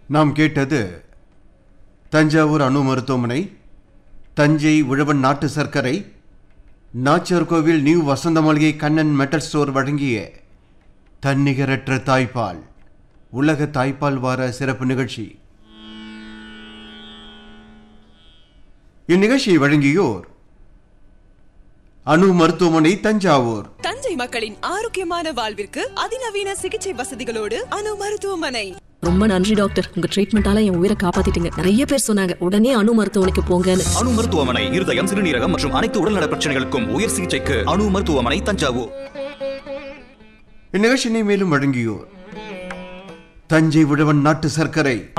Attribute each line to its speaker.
Speaker 1: நாம் கேட்டது தஞ்சாவூர் அணு மருத்துவமனை, தஞ்சை உழவன் நாட்டு சர்க்கரை, நாச்சியார் கோவில் நியூ வசந்த மாளிகை கண்ணன் மெட்டல் ஸ்டோர் வழங்கிய தன்னிகரற்ற தாய்ப்பால் உலக தாய்ப்பால் வார சிறப்பு நிகழ்ச்சி. இந்நிகழ்ச்சியை வழங்கியோர் அணு மருத்துவமனை தஞ்சாவூர்.
Speaker 2: தஞ்சை மக்களின் ஆரோக்கியமான வாழ்விற்கு அதிநவீன சிகிச்சை வசதிகளோடு அணு மருத்துவமனை.
Speaker 3: ரொம்ப நன்றி டாக்டர், உங்க ட்ரீட்மெண்டால என் உயிரை காப்பாத்திட்டீங்க. நிறைய பேர் சொன்னாங்க உடனே அணு மருத்துவமனைக்கு போங்கன்னு.
Speaker 4: அணு மருத்துவமனை இருதயம், சிறுநீரகம் மற்றும் அனைத்து உடல்நல பிரச்சனைகளுக்கும் உயர் சிகிச்சைக்கு அணு மருத்துவமனை தஞ்சாவூர்.
Speaker 1: இந்நிகழ்ச்சியை மேலும் வழங்கியோர் தஞ்சை உழவன் நாட்டு சர்க்கரை.